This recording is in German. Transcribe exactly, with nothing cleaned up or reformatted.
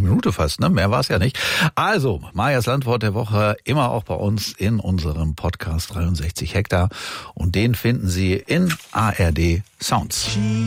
Minute fast, ne? Mehr war es ja nicht. Also, Majas Landwort der Woche immer auch bei uns in unserem Podcast dreiundsechzig Hektar. Und den finden Sie in A R D Sounds.